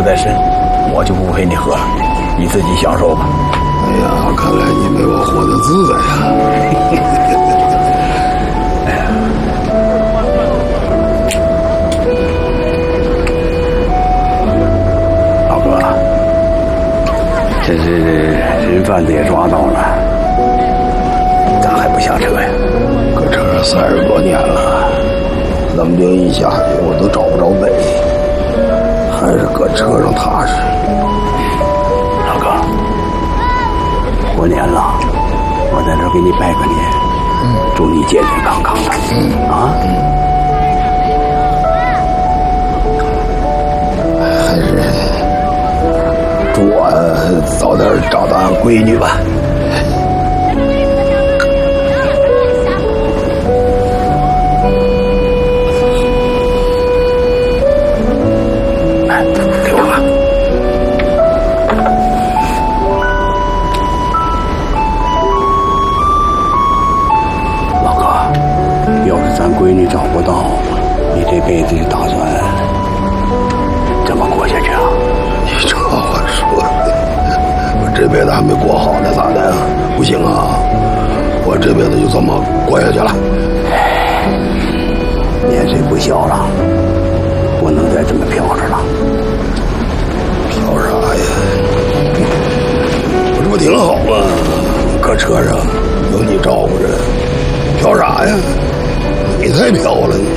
得在身，我就不陪你喝了，你自己享受吧。 哎呀，看来你没我活得自在呀。 哎呀，老哥，这人贩子也抓到了，咋还不下车呀？ 搁车上30多年了，冷冰一下去我都找不着北，还是搁车上踏实。 老哥，过年了，我在这儿给你拜个年，祝你健健康康的，啊。 还是祝我早点找到俺闺女吧。 给我吧。老哥，要是咱闺女找不到，你这辈子就打算这么过下去啊？ 你这话说的，我这辈子还没过好呢，咋的？不行啊，我这辈子就这么过下去了。 年岁不小了，不能再这么飘着了。 飘啥呀？我这不挺好吗？搁车上有你照顾着，飘啥呀？你才飘了呢。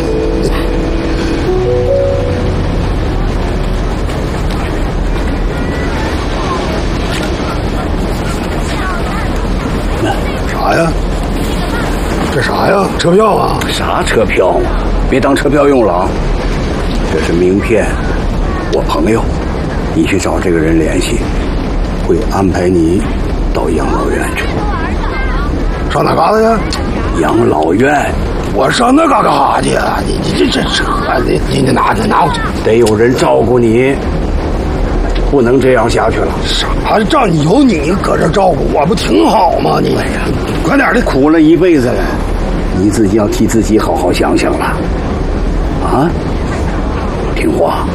啥呀？这啥呀？车票啊？ 啥车票啊？别当车票用了啊！这是名片，我朋友，你去找这个人联系，会安排你到养老院去。 上哪嘎达去？ 养老院？ 我上那嘎干啥去啊？你这车，你拿回去， 得有人照顾你，不能这样下去了。 啥仗有你搁这照顾我不挺好吗？你快点的， 苦了一辈子了，你自己要替自己好好想想了，啊！听话，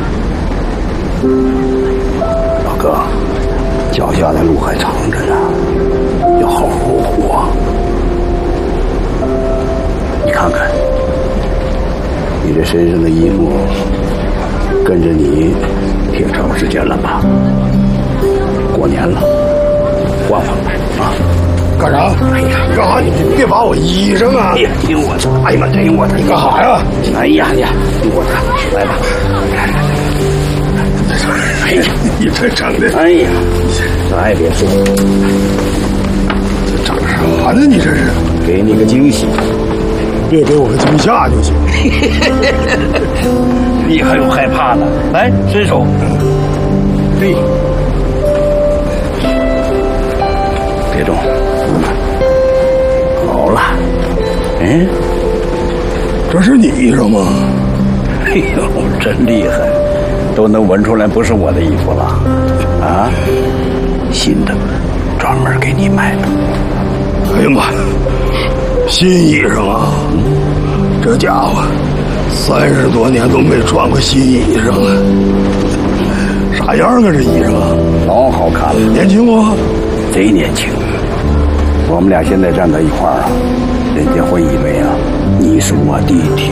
老哥，脚下的路还长着呢，要好好活。你看看，你这身上的衣服跟着你挺长时间了吧？过年了，换换吧，啊！ 干啥？ 哎呀， 干啥？你别把我衣裳啊！ 哎呀，听我的！哎呀妈，听我的！ 你干啥呀？ 哎呀呀，听我的！来吧！ 哎呀，你这整的！ 哎呀，啥也别说， 这整啥呢？你这是？ 给你个惊喜， 别给我个惊吓就行。 你还有害怕的？来，伸手。嘿，别动。好了，嗯， 这是你衣裳吗？ 哎呦，真厉害，都能闻出来不是我的衣服了啊！新的，专门给你买的。 哎呀妈，新衣裳啊！这家伙30多年都没穿过新衣裳了，啥样啊？这衣裳啊， 老好看了， 年轻不？ 贼年轻。我们俩现在站在一块儿啊，人家会以为啊，你是我弟弟。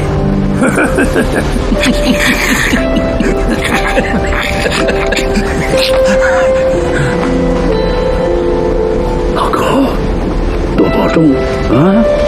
老哥，多保重啊！